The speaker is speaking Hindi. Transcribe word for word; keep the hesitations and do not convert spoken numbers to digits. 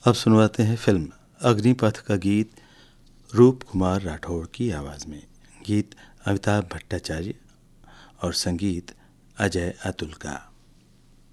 अब सुनवाते हैं फिल्म अग्निपथ का गीत रूप कुमार राठौड़ की आवाज़ में। गीत अमिताभ भट्टाचार्य और संगीत अजय अतुल का।